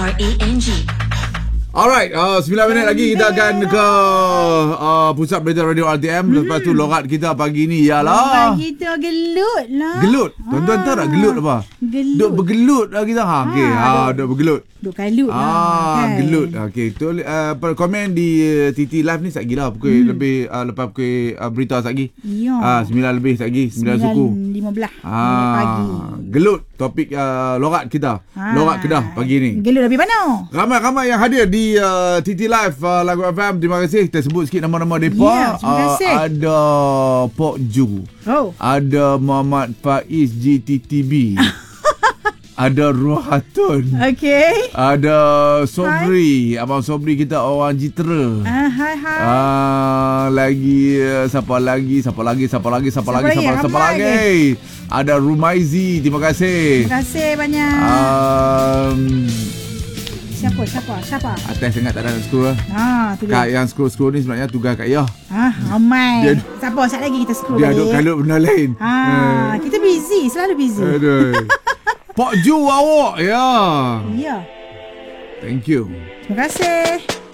RANG. Alright, 9 minit lagi kita akan ke Pusat Berita Radio RTM. Lepas tu lorat kita pagi ni ialah lorat kita gelut lah. Gelut. Tuan-tuan tahu tak gelut apa? Gelut. Duk bergelut lah kita. Okey, duk bergelut. Duk kalut lah. Gelut. Okey, tu komen di TT Live ni satgi lah pukul lebih lepas pukul berita satgi. Ya. 9 lebih satgi, 9 suku. 9.15 pagi. Gelut topik lorat kita. Lorat Kedah pagi ni. Gelut lebih mana? Ramai-ramai yang hadir di TT Live Lagu FM. Terima kasih. Kita sebut sikit nama-nama mereka. Ya, terima kasih. Ada Pok Ju. Ada Muhammad Faiz GTTB. Ada Rohatun. Okey. Ada Sobri. Abang Sobri kita orang Jitera. Hai. Lagi siapa lagi? Ada Rumaizi. Terima kasih. Terima kasih banyak. Siapa? Atas sangat tak ada nak scroll lah. Tu dia. Kak yang scroll ni sebenarnya tugas Kak Yah. Ramai. Siapa sat lagi kita scroll dia duk kalut benda lain. Kita busy, selalu busy. Aduh. Pok Ju awak. Ya. Ya. Thank you. Terima kasih.